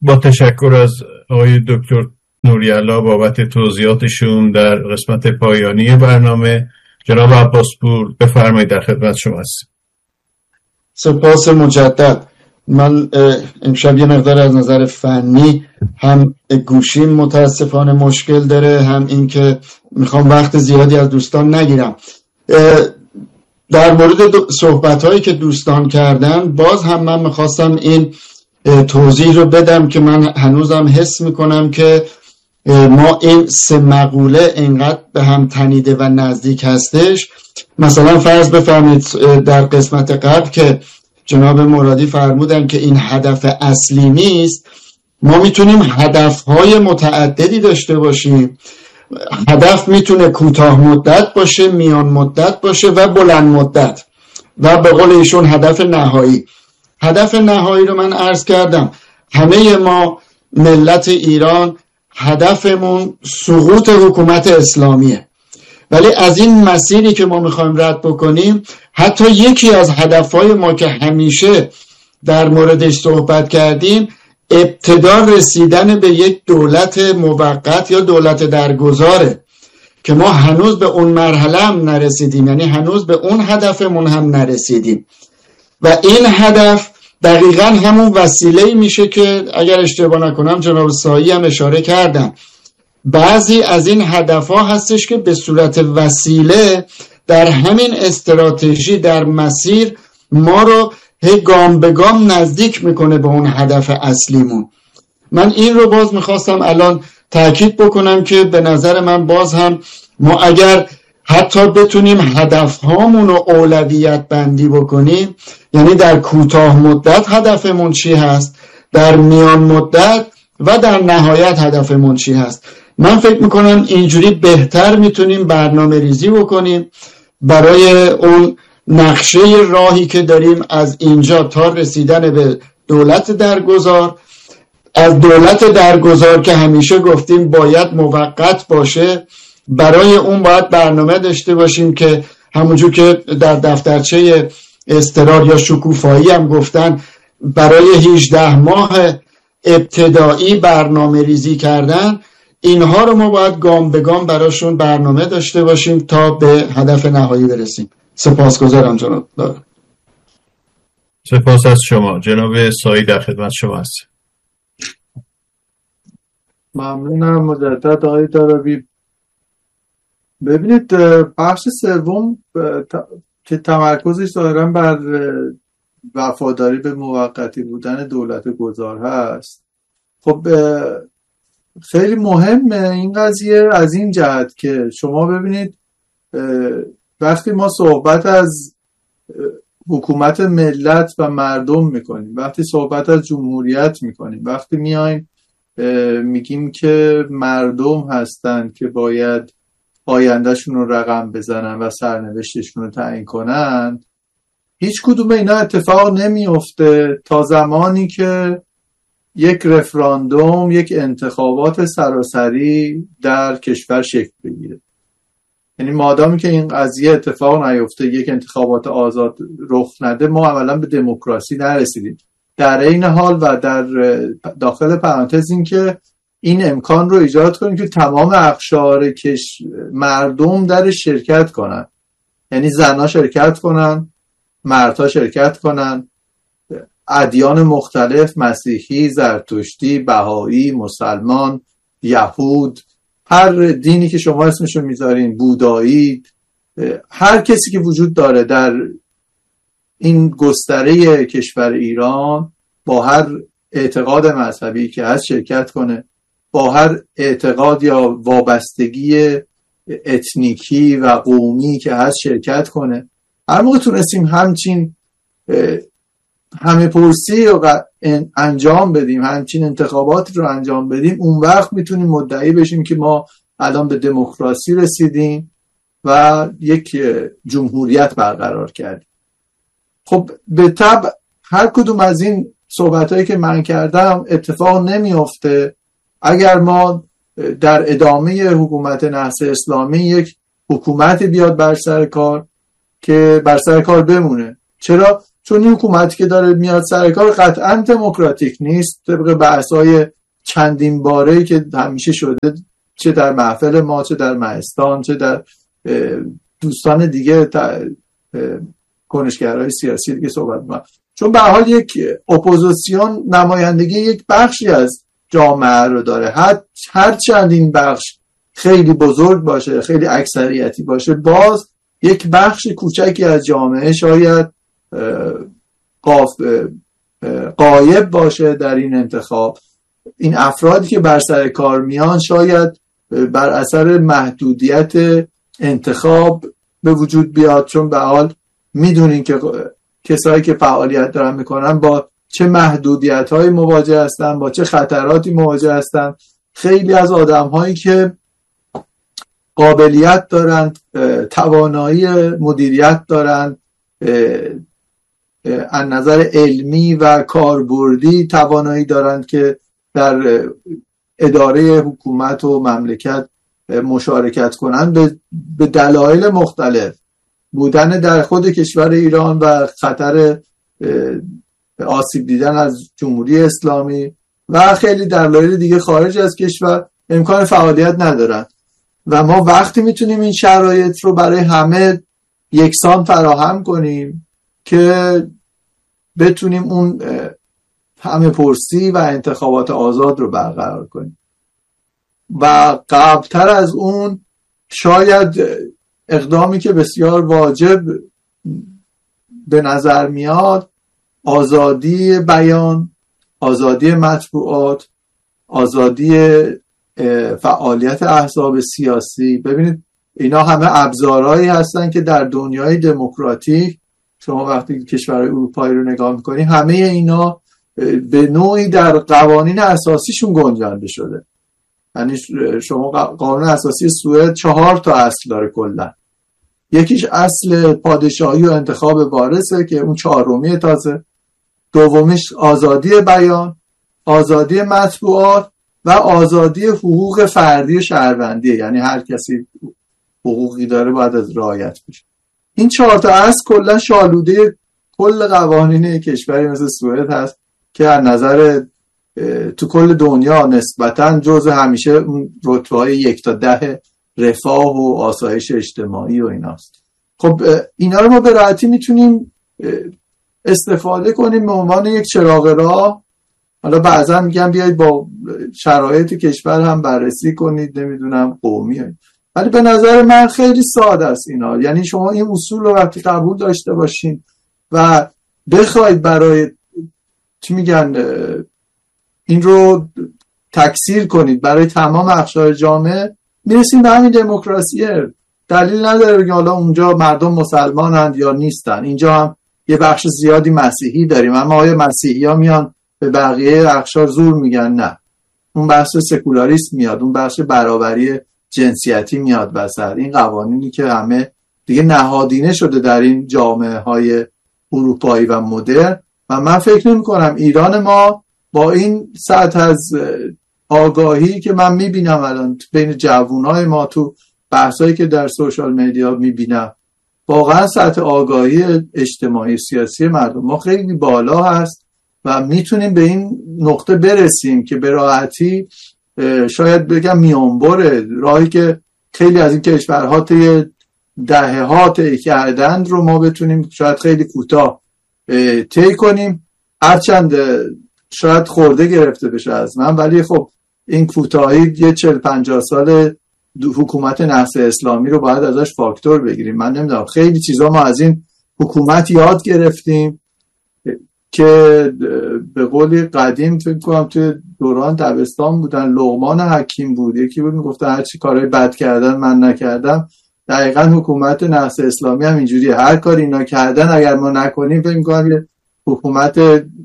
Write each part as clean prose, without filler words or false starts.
با تشکر از آقای دکتر نوری‌الله بابت توضیحاتشون در قسمت پایانی برنامه. جناب عباسپور بفرمایید، در خدمت شما هستیم. سپاس مجدد. من امشب یه مقدار از نظر فنی هم گوشیم متاسفانه مشکل داره، هم این که میخوام وقت زیادی از دوستان نگیرم. در مورد صحبت‌هایی که دوستان کردن باز هم من میخواستم این توضیح رو بدم که من هنوزم حس میکنم که ما این سه مقوله اینقدر به هم تنیده و نزدیک هستش. مثلا فرض بفرمایید در قسمت قبل که جناب مرادی فرمودن که این هدف اصلی نیست، ما میتونیم هدفهای متعددی داشته باشیم. هدف میتونه کوتاه مدت باشه، میان مدت باشه و بلند مدت، و به قول ایشون هدف نهایی. هدف نهایی رو من عرض کردم، همه ما ملت ایران هدفمون سقوط حکومت اسلامیه، ولی از این مسیری که ما میخوایم رد بکنیم، حتی یکی از هدفهای ما که همیشه در موردش صحبت کردیم، ابتدا رسیدن به یک دولت موقت یا دولت درگذاره که ما هنوز به اون مرحله هم نرسیدیم، یعنی هنوز به اون هدفمون هم نرسیدیم. و این هدف دقیقاً همون وسیله‌ای میشه که اگر اشتباه نکنم جناب سایی هم اشاره کردن، بعضی از این هدفها هستش که به صورت وسیله در همین استراتژی در مسیر ما رو گام به گام نزدیک میکنه به اون هدف اصلیمون. من این رو باز میخواستم الان تأکید بکنم که به نظر من باز هم ما اگر حتی بتونیم هدفهامون رو اولویت بندی بکنیم، یعنی در کوتاه مدت هدفمون چی هست، در میان مدت و در نهایت هدفمون چی هست، من فکر میکنم اینجوری بهتر میتونیم برنامه ریزی بکنیم برای اون نقشه راهی که داریم از اینجا تا رسیدن به دولت درگذار. از دولت درگذار که همیشه گفتیم باید موقت باشه، برای اون باید برنامه داشته باشیم که همونجور که در دفترچه اضطرار یا شکوفایی هم گفتن، برای 18 ماه ابتدایی برنامه ریزی کردن. اینها رو ما باید گام به گام براشون برنامه داشته باشیم تا به هدف نهایی برسیم. سپاسگزارم جناب دارم. سپاس از شما. جناب سایی در خدمت شما هست. ممنونم مجدد آقای دارابی. ببینید بخش سوم که تمرکزش ظاهرا بر وفاداری به موقتی بودن دولت گذار هست، خب خیلی مهمه این قضیه از این جهت که شما ببینید وقتی ما صحبت از حکومت ملت و مردم میکنیم، وقتی صحبت از جمهوریت میکنیم، وقتی میایم میگیم که مردم هستند که باید آیندهشون رو رقم بزنن و سرنوشتشون رو تعیین کنن، هیچ کدوم اینا اتفاق نمیفته تا زمانی که یک رفراندوم، یک انتخابات سراسری در کشور شکل بگیره. یعنی مادامی که این قضیه اتفاق نیفته، یک انتخابات آزاد رخ نده، ما عملا به دموکراسی نرسیدیم. در این حال و در داخل پرانتز این که این امکان رو ایجاد کنیم که تمام اقشار مردم در شرکت کنن، یعنی زنها شرکت کنن، مردها شرکت کنن، ادیان مختلف، مسیحی، زرتشتی، بهایی، مسلمان، یهود، هر دینی که شما اسمشو میذارین، بودایی، هر کسی که وجود داره در این گستره کشور ایران با هر اعتقاد مذهبی که هست شرکت کنه، با هر اعتقاد یا وابستگی اتنیکی و قومی که هست شرکت کنه. هر موقع تونستیم همچین همه پرسی رو انجام بدیم، همچین انتخابات رو انجام بدیم، اون وقت میتونیم مدعی بشیم که ما الان به دموکراسی رسیدیم و یک جمهوریت برقرار کردیم. خب به طبع هر کدوم از این صحبتایی که من کردم اتفاق نمیفته اگر ما در ادامه حکومت نهضت اسلامی یک حکومت بیاد بر سر کار که بر سر کار بمونه. چرا؟ چون این حکومتی که داره میاد سر کار قطعا دموکراتیک نیست، طبق بحث‌های چندین باره‌ای که همیشه شده، چه در محفل ما، چه در مهستان، چه در دوستان دیگه کنشگرهای سیاسی دیگه صحبت ما. چون به حال یک اپوزیسیون نمایندگی یک بخشی از جامعه رو داره، هر چند این بخش خیلی بزرگ باشه، خیلی اکثریتی باشه، باز یک بخش کوچکی از جامعه شاید غایب باشه در این انتخاب. این افرادی که بر سر کار میان شاید بر اثر محدودیت انتخاب به وجود بیاد، چون به حال میدونین که کسایی که فعالیت دارن میکنن با چه محدودیت‌های مواجه هستن، با چه خطراتی مواجه هستن. خیلی از آدم‌هایی که قابلیت دارن، توانایی مدیریت دارن، از نظر علمی و کاربردی توانایی دارن که در اداره حکومت و مملکت مشارکت کنن، به دلایل مختلف، بودن در خود کشور ایران و خطر آسیب دیدن از جمهوری اسلامی و خیلی دلایل دیگه خارج از کشور امکان فعالیت ندارن. و ما وقتی میتونیم این شرایط رو برای همه یکسان فراهم کنیم که بتونیم اون همه پرسی و انتخابات آزاد رو برقرار کنیم. و قبلتر از اون شاید اقدامی که بسیار واجب به نظر میاد، آزادی بیان، آزادی مطبوعات، آزادی فعالیت احزاب سیاسی. ببینید اینا همه ابزارهایی هستن که در دنیای دموکراتیک، شما وقتی کشورهای اروپایی رو نگاه میکنی، همه اینا به نوعی در قوانین اساسیشون گنجانده شده. یعنی شما قانون اساسی سوئد 4 تا اصل داره کلا. یکیش اصل پادشاهی و انتخاب وارثه که اون 4می تازه. دومیش آزادی بیان، آزادی مطبوعات و آزادی حقوق فردی و شهروندیه، یعنی هر کسی حقوقی داره باید از رعایت بشه. این 4 تا اصل کلا شالوده کل قوانین کشوری مثل سوئد هست که از نظر تو کل دنیا نسبتاً جزء همیشه اون رتبه‌های 1 تا 10 رفاه و آسایش اجتماعی و ایناست. خب اینا رو ما به راحتی میتونیم استفاده کنیم به عنوان یک چراغ راه. حالا بعضا میگم بیایید با شرایط کشور هم بررسی کنید، نمیدونم قومی، ولی به نظر من خیلی ساده است اینا. یعنی شما این اصول رو وقتی قبول داشته باشین و بخواید برای چی میگن این رو تکثیر کنید برای تمام اقشار جامعه، میرسیم به همین دموکراسیه. دلیل نداره که حالا اونجا مردم مسلمانند یا نیستن. اینجا هم یه بخش زیادی مسیحی داریم، اما آیا مسیحی ها میان به بقیه اقشار زور میگن؟ نه. اون بحث سکولاریسم میاد، اون بحث برابری جنسیتی میاد وسط. این قوانینی که همه دیگه نهادینه شده در این جامعه های اروپایی و مدرن. و من فکر نمی کنم ایران ما با این سطح از آگاهی که من میبینم الان بین جوانای ما تو بحثایی که در سوشال مدیا میبینم، واقعا سطح آگاهی اجتماعی سیاسی مردم ما خیلی بالا هست و میتونیم به این نقطه برسیم که به راحتی شاید بگم میانبر راهی که خیلی از این کشورها طی دهه‌ها طی کردند رو ما بتونیم شاید خیلی کوتاه طی کنیم. هرچند شاید خورده گرفته بشه از من، ولی خب این کوتاهی یه 40-50 سال حکومت نهضت اسلامی رو باید ازش فاکتور بگیریم. من نمیدونم، خیلی چیزا ما از این حکومت یاد گرفتیم که به قولی قدیم فکر کنم توی دوران دبستان بودن، لقمان حکیم بود، یکی بود میگفت هر چی کارهای بد کردن من نکردم. دقیقاً حکومت نهضت اسلامی هم اینجوریه، هر کاری اینا کردن اگر ما نکنیم فکر می‌کنم یه حکومت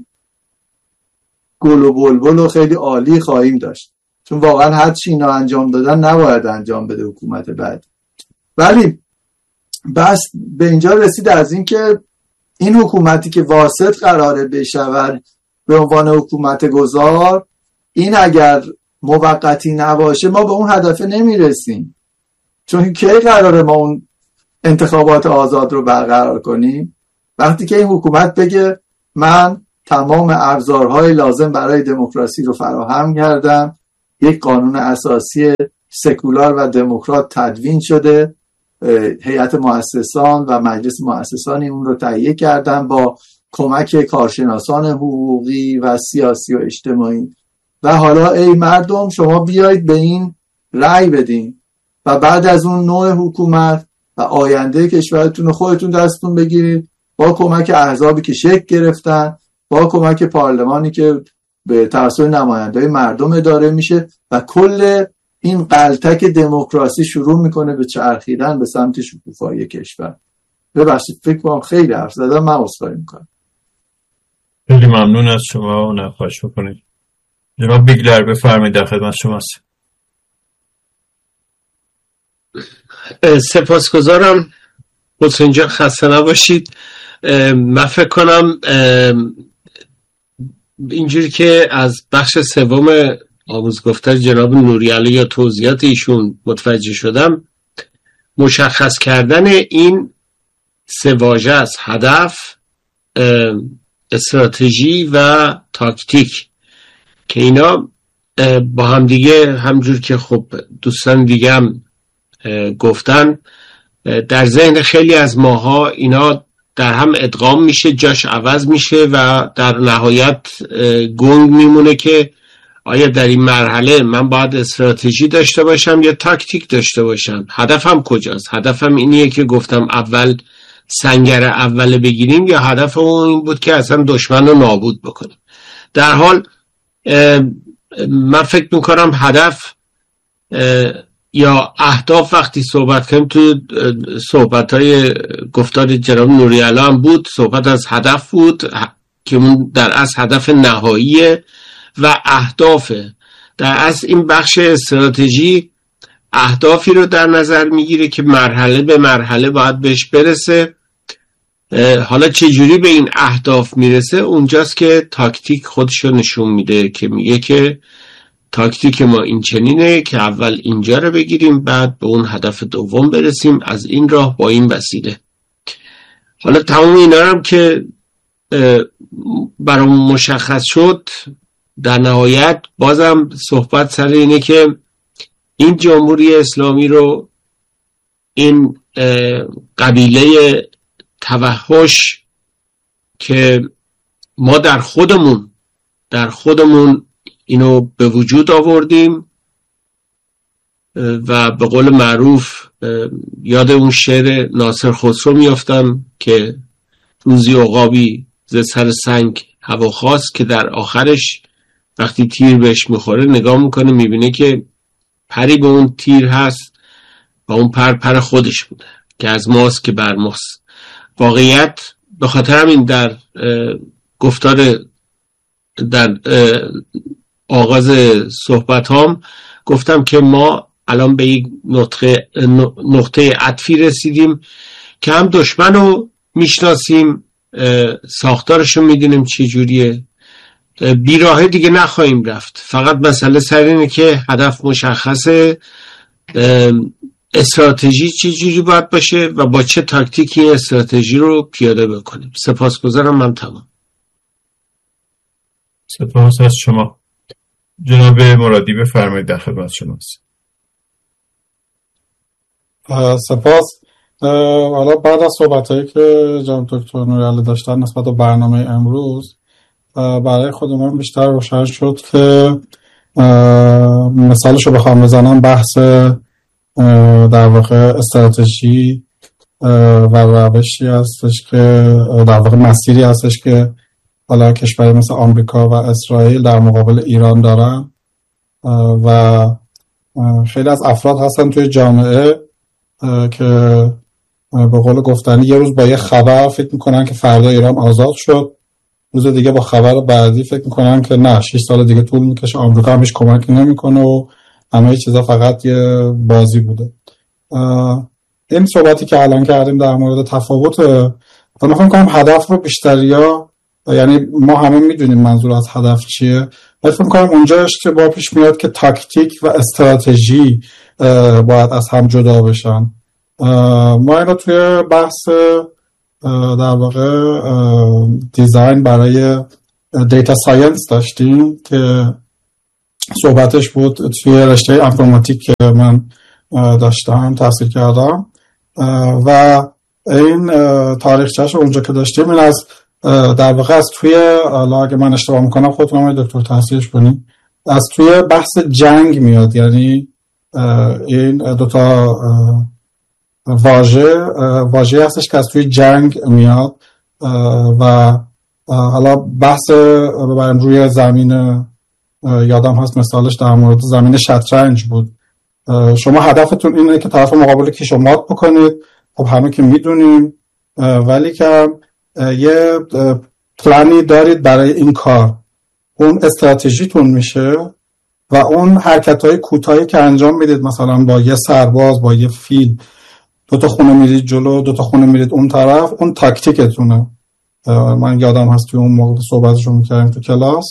گل و بلبل و خیلی عالی خواهیم داشت، چون واقعا هر چی اینا انجام دادن نباید انجام بده حکومت بعد. ولی بس به اینجا رسید از این که این حکومتی که واسط قراره بشود به عنوان حکومت گذار، این اگر موقتی نباشه ما به اون هدف نمیرسیم. چون کی قراره ما اون انتخابات آزاد رو برقرار کنیم؟ وقتی که این حکومت بگه من تمام ابزارهای لازم برای دموکراسی رو فراهم کردم، یک قانون اساسی سکولار و دموکرات تدوین شده، هیئت مؤسسان و مجلس مؤسسان اون رو تهیه کردن با کمک کارشناسان حقوقی و سیاسی و اجتماعی، و حالا ای مردم شما بیایید به این رأی بدین و بعد از اون نوع حکومت و آینده کشورتون رو خودتون دستتون بگیرید با کمک احزابی که شکل گرفتن، با کمک پارلمانی که به توسط نماینده‌های مردم اداره میشه و کل این غلطک دموکراسی شروع میکنه به چرخیدن به سمت شکوفایی کشور. ببخشید فکر کنم خیلی حرف زدم، من عذرخواهی میکنم. خیلی ممنون از شما و نخواهش بکنید. جناب بیگلر بفرمایید، در خدمت شماست. سپاسگزارم. حسین جان خسته نباشید. من فکر کنم اینجوری که از بخش سوم آموزگفتار جناب نوریعلی یا توضیحات ایشون متوجه شدم، مشخص کردن این سه واژه است: هدف، استراتژی و تاکتیک، که اینا با هم دیگه همجور که خب دوستان دیگه هم گفتن در ذهن خیلی از ماها اینا در هم ادغام میشه، جاش عوض میشه و در نهایت گنگ میمونه که آیا در این مرحله من باید استراتژی داشته باشم یا تاکتیک داشته باشم؟ هدفم کجاست؟ هدفم اینیه که گفتم اول سنگر اول بگیریم، یا هدف اون این بود که اصلا دشمن رو نابود بکنیم؟ در حال من فکر میکنم هدف یا اهداف وقتی صحبت کنیم، تو صحبت‌های گفتار جناب نوریعلی هم بود، صحبت از هدف بود که اون در اصل هدف نهاییه و اهداف. در اصل این بخش استراتژی اهدافی رو در نظر میگیره که مرحله به مرحله باید بهش برسه. حالا چجوری به این اهداف میرسه اونجاست که تاکتیک خودشو نشون میده، که میگه که تاکتیک ما این چنینه که اول اینجا رو بگیریم، بعد به اون هدف دوم برسیم از این راه با این وسیله. حالا تمام اینا هم که برام مشخص شد، در نهایت بازم صحبت سر اینه که این جمهوری اسلامی رو این قبیله توحش که ما در خودمون اینو به وجود آوردیم و به قول معروف یاد اون شعر ناصر خسرو میافتم که روزی عقابی ز سر سنگ هوا خواست، که در آخرش وقتی تیر بهش میخوره نگاه میکنه میبینه که پری به اون تیر هست و اون پر خودش بوده که از ماست که بر ماست. واقعیت به خاطر همین در گفتار در آغاز صحبت هم گفتم که ما الان به یک نقطه عطفی رسیدیم که هم دشمن رو میشناسیم، ساختارش رو میدونیم چی جوریه، بیراه دیگه نخواهیم رفت. فقط مسئله سر اینه که هدف مشخصه، استراتژی چی جوری باید باشه و با چه تاکتیکی استراتژی رو پیاده بکنیم. سپاسگزارم. من تمام. سپاس از شما. جناب مرادی بفرمایید، در خدمت شماست. سپاس. حالا بعد از صحبتایی که جناب دکتر نوریعلی داشتن نسبت به برنامه امروز، برای خود من بیشتر روشن شد که مثالشو بخوام بزنم، بحث در واقع استراتژی و روشی هستش که در واقع مسیری هستش که حالا کشوری مثل آمریکا و اسرائیل در مقابل ایران دارن و خیلی از افراد هستن توی جامعه که به قول گفتنی یه روز با یه خبر فکر میکنن که فردا ایران آزاد شد، روز دیگه با خبر بعدی فکر میکنن که نه 6 سال دیگه طول میکشه، آمریکا هم هیچ کمکی نمیکنه و همه چیزا فقط یه بازی بوده. این صحبتی که الان کردیم در مورد تفاوت، من فکر میکنم هدف رو بیشتریا، یعنی ما همه میدونیم منظور از هدف چیه، ولی فکر میکنم اونجا اشتباه پیش میاد که تاکتیک و استراتژی باید از هم جدا بشن. ما اینو توی بحث در واقع دیزاین برای دیتا ساینس داشتیم که صحبتش بود توی رشته انفرماتیک که من داشتم تحصیل کردم و این تاریخچه‌اش اونجا که داشتیم این از در واقع از توی اگه من اشتباه میکنم خودتون هم دکتر تحصیلش کنیم از توی بحث جنگ میاد. یعنی این دوتا واژه هستش که از توی جنگ میاد و حالا بحث ببریم روی زمین یادم هست مثالش در مورد زمین شطرنج بود. شما هدفتون اینه که طرف مقابل کیشو مات بکنید، خب همه که میدونیم، ولی که یه پلانی دارید برای این کار، اون استراتژیتون میشه و اون حرکت‌های کوتاهی که انجام میدید مثلا با یه سرباز با یه فیل 2 خونه میرید جلو 2 خونه میرید اون طرف، اون تاکتیکتونه. من یادم هست توی اون موقع صحبتشو میکردیم تو کلاس.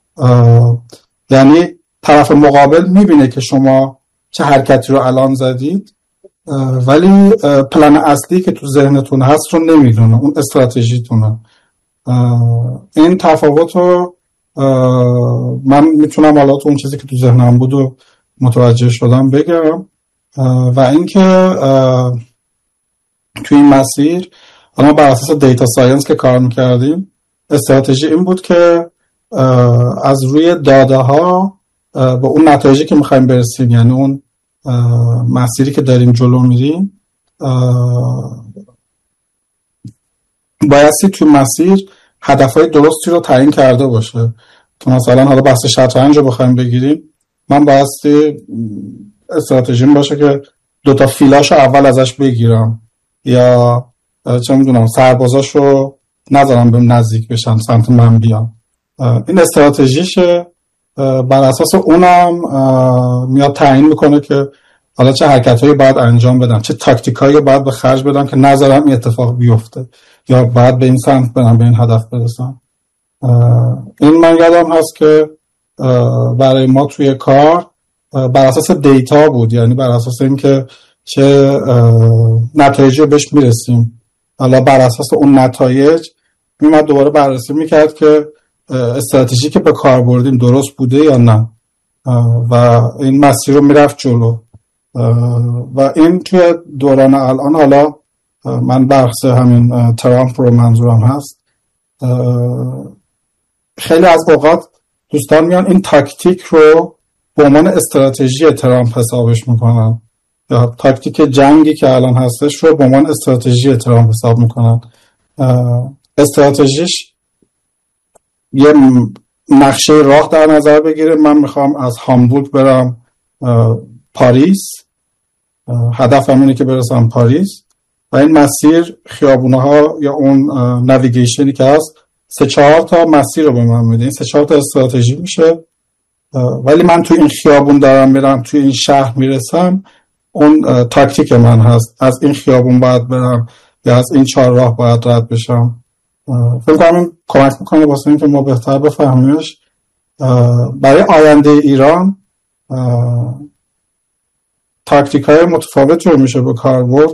یعنی طرف مقابل میبینه که شما چه حرکتی رو الان زدید ولی پلان اصلی که تو ذهنتون هست رو نمیدونه، اون استراتژیتونه. این تفاوت رو من میتونم حالا تو اون چیزی که تو ذهنم بود و متوجه شدم بگم. و اینکه توی این مسیر ما بر اساس دیتا ساینس که کار میکردیم استراتژی این بود که از روی داده ها به اون نتایجی که میخوایم برسیم، یعنی اون مسیری که داریم جلو میریم، بایستی توی مسیر هدفهای درستی رو تعیین کرده باشه. تو مثلا حالا بحث شطرنج رو بخوایم بگیریم، من بایستی استراتژیم باشه که 2 فیلاشو اول ازش بگیرم یا چه میدونم سربازاش رو نذارم بهم نزدیک بشن سمت من بیان. این استراتژیشه، بر اساس اونم میاد تعیین میکنه که حالا چه حرکتایی باید انجام بدم، چه تاکتیکایی باید به خرج بدم که نذارم این اتفاق بیفته یا باید به این سمت برم به این هدف برسم. این من یادم هست که برای ما توی کار بر اساس دیتا بود، یعنی بر اساس اینکه چه نتایجی رو بهش میرسیم، حالا بر اساس اون نتایج میمد دوباره بررسی میکرد که استراتژی که به کار بردیم درست بوده یا نه و این مسیر رو میرفت جلو. و این توی دوران الان، حالا من بحث همین ترامپ رو منظورم هست، خیلی از اوقات دوستان میان این تاکتیک رو به عنوان استراتژی ترامپ حسابش میکنن یا تاکتیک جنگی که الان هستش رو به عنوان استراتژی ترامپ حساب میکنن. استراتژیش یه نقشه راه در نظر بگیره، من میخوام از هامبورگ برم پاریس، هدفم اینه که برسم پاریس و این مسیر خیابونها یا اون نویگیشنی که هست 3-4 تا مسیر رو به من میده، این 3-4 تا استراتژی میشه. ولی من توی این خیابون دارم میرم، توی این شهر میرسم، اون تاکتیک من هست، از این خیابون باید برم یا از این 4 راه باید رد بشم. فکر کنم این کمک میکنه واسه اینکه ما بهتر بفهمیمش. برای آینده ایران تاکتیک های متفاوتی رو میشه به کار برد،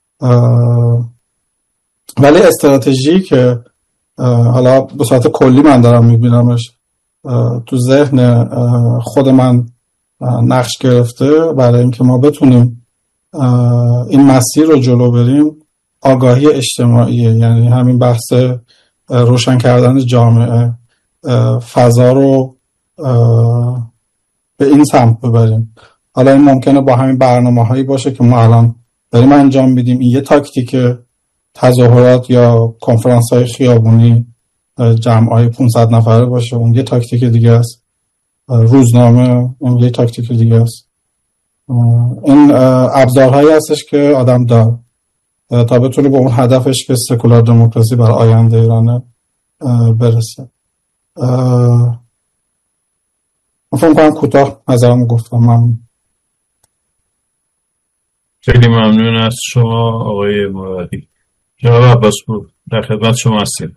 ولی استراتژی که حالا به صورت کلی من دارم میبینمش تو ذهن خود من نقش گرفته برای اینکه ما بتونیم این مسیر رو جلو بریم، آگاهی اجتماعیه. یعنی همین بحث روشن کردن جامعه، فضا رو به این سمت ببریم. حالا این ممکنه با همین برنامه هایی باشه که ما الان داریم انجام میدیم، این یه تاکتیک تظاهرات یا کنفرانس های خیابونی جمع های 500 نفره باشه، اون یه تاکتیک دیگه است. روزنامه اون یه تاکتیک دیگه است. این ابزارهایی هستش که آدم داره تا بتونه به اون هدفش که سکولار دموکراسی برای آینده ایرانه برسه. من فکر می‌کنم کوتاه نظرمو گفتم. من خیلی ممنون از شما آقای مرادی. جناب عباسپور در خدمت شما هستیم.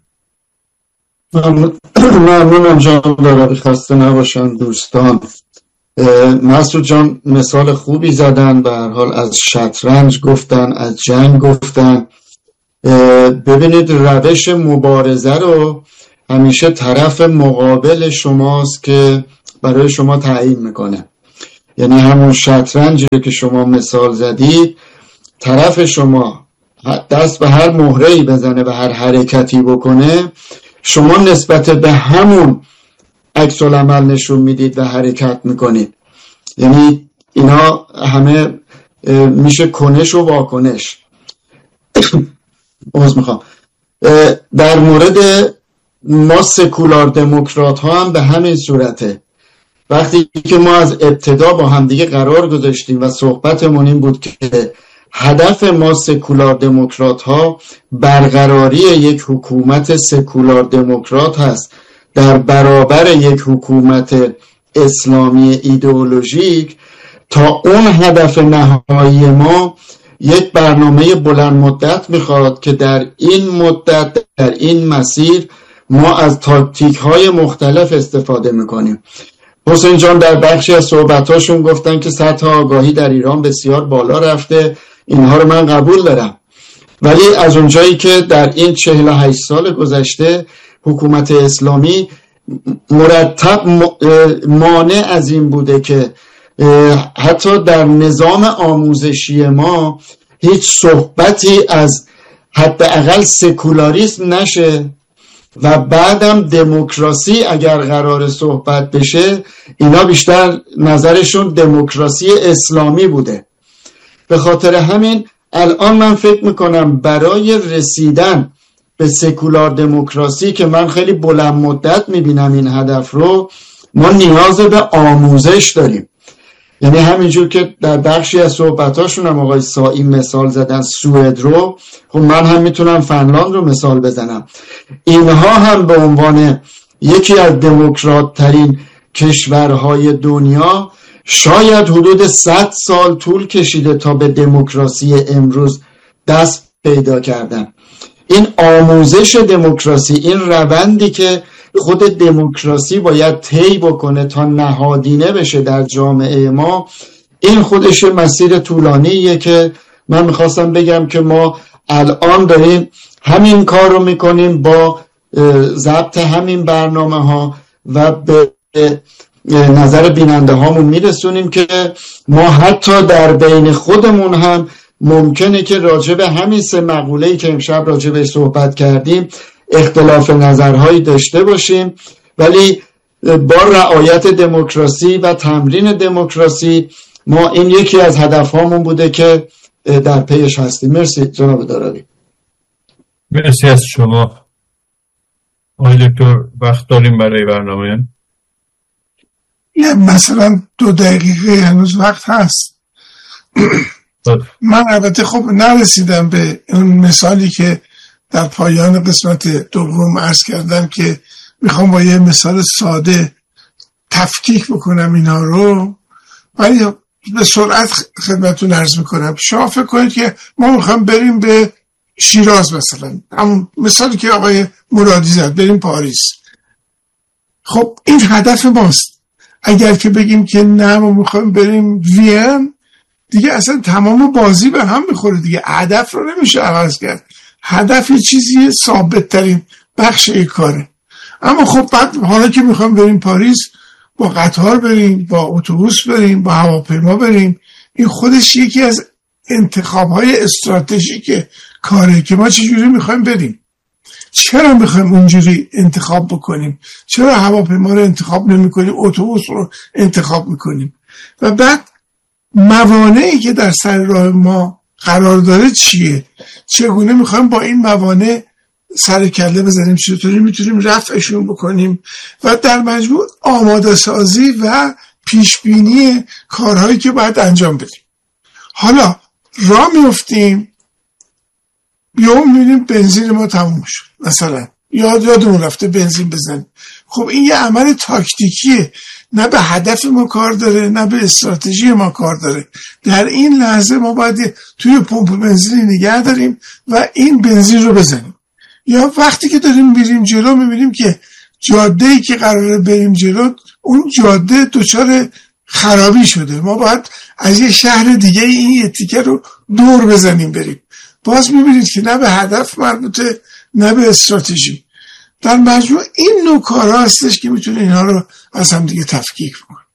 ممنونم جناب دارابی، خسته نباشن دوستان. مسعود جان مثال خوبی زدن، به هر حال از شطرنج گفتن، از جنگ گفتن. ببینید روش مبارزه رو همیشه طرف مقابل شماست که برای شما تعیین میکنه. یعنی همون شطرنجی که شما مثال زدید، طرف شما دست به هر مهره‌ای بزنه و هر حرکتی بکنه، شما نسبت به همون عکس العمل نشون میدید و حرکت میکنید. یعنی اینا همه میشه کنش و واکنش. در مورد ما سکولار دموکرات ها هم به همین صورته. وقتی که ما از ابتدا با همدیگه قرار گذاشتیم و صحبتمون این بود که هدف ما سکولار دموکرات ها برقراری یک حکومت سکولار دموکرات هست در برابر یک حکومت اسلامی ایدئولوژیک، تا اون هدف نهایی ما یک برنامه بلند مدت میخواد که در این مدت، در این مسیر ما از تاکتیک های مختلف استفاده میکنیم. حسین جان در بخشی از صحبتاشون گفتن که سطح آگاهی در ایران بسیار بالا رفته. اینها رو من قبول دارم، ولی از اونجایی که در این 48 سال گذشته حکومت اسلامی مرتب مانع از این بوده که حتی در نظام آموزشی ما هیچ صحبتی از حداقل سکولاریسم نشه و بعدم دموکراسی اگر قرار صحبت بشه، اینا بیشتر نظرشون دموکراسی اسلامی بوده. به خاطر همین الان من فکر میکنم برای رسیدن به سکولار دموکراسی که من خیلی بلند مدت میبینم این هدف رو، ما نیاز به آموزش داریم. یعنی همینجور که در بخشی از صحبتاشون هم آقای سایی مثال زدن سوئد رو، خب من هم میتونم فنلاند رو مثال بزنم. اینها هم به عنوان یکی از دموکرات ترین کشورهای دنیا شاید حدود 100 سال طول کشیده تا به دموکراسی امروز دست پیدا کردن. این آموزش دموکراسی، این روندی که خود دموکراسی باید طی بکنه تا نهادینه بشه در جامعه ما، این خودش مسیر طولانیه که من میخواستم بگم که ما الان داریم همین کار رو میکنیم با ضبط همین برنامه ها و به نظر بیننده هامون میرسونیم که ما حتی در بین خودمون هم ممکنه که راجع به همین 3 مقوله‌ای که امشب راجع به صحبت کردیم اختلاف نظرهایی داشته باشیم، ولی با رعایت دموکراسی و تمرین دموکراسی ما این یکی از هدفهامون بوده که در پیش هستیم. مرسی جناب داراوی. مرسی از شما. آقای دکتر وقت داریم برای برنامه؟ مثلا 2 دقیقه هنوز وقت هست. من البته خب نرسیدم به اون مثالی که در پایان قسمت دوم عرض کردم که میخوام با یه مثال ساده تفکیک بکنم اینا رو، ولی به سرعت خدمتتون عرض میکنم. شما فکر کنید که ما میخوام بریم به شیراز، مثلا همون مثالی که آقای مرادی زد، بریم پاریس. خب این هدف ماست. اگر که بگیم که نه ما میخوایم بریم وین، دیگه اصلا تمام بازی به هم میخوره دیگه. هدف رو نمیشه عوض کرد. هدف یه چیزیه، ثابت ترین بخش یک کاره. اما خب بعد حالا که میخوایم بریم پاریس، با قطار بریم، با اتوبوس بریم، با هواپیما بریم، این خودش یکی از انتخاب‌های استراتژیک کاره که ما چجوری میخوایم بریم. چرا میخوایم اونجوری انتخاب بکنیم؟ چرا هواپیما رو انتخاب نمی‌کنیم، اتوبوس رو انتخاب می‌کنیم؟ و بعد موانعی که در سر راه ما قرار داره چیه؟ چگونه میخوایم با این موانع سر کله بزنیم؟ چطوری میتونیم رفعشون بکنیم؟ و در مجموع آماده سازی و پیشبینی کارهایی که باید انجام بدیم. حالا راه میفتیم، یا میبینیم بنزین ما تموم شد، مثلا یادمون رفته بنزین بزنیم. خب این یه عمل تاکتیکیه، نه به هدف ما کار داره، نه به استراتژی ما کار داره. در این لحظه ما باید توی پمپ بنزین نگه داریم و این بنزین رو بزنیم. یا وقتی که داریم میریم جلو میبینیم که جاده‌ای که قراره بریم جلو، اون جاده دچار خرابی شده، ما باید از یه شهر دیگه این یه تیکه رو دور بزنیم بریم. باز میبینید که نه به هدف مربوطه نه به استراتژی. در مجموع این نوع کارها هستش که میتونه اینها رو از هم دیگه تفکیک بکنه.